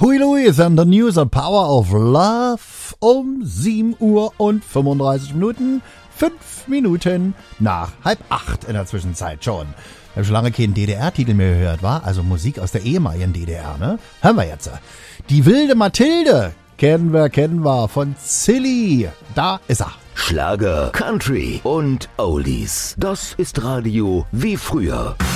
Hui Louis and the News and Power of Love um 7 Uhr und 35 Minuten, 5 Minuten nach 7:30 in der Zwischenzeit schon. Ich habe schon lange keinen DDR-Titel mehr gehört, war? Also Musik aus der ehemaligen DDR, ne? Hören wir jetzt. Die wilde Mathilde, kennen wir, von Silly. Da ist er. Schlager, Country und Oldies. Das ist Radio wie früher.